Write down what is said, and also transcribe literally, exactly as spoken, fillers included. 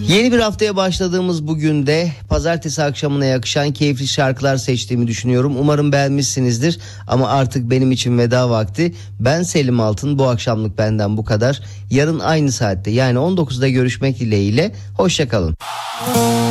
Yeni bir haftaya başladığımız bugün de pazartesi akşamına yakışan keyifli şarkılar seçtiğimi düşünüyorum. Umarım beğenmişsinizdir ama artık benim için veda vakti. Ben Selim Altın, bu akşamlık benden bu kadar. Yarın aynı saatte, yani on dokuzda görüşmek dileğiyle. Hoşça kalın.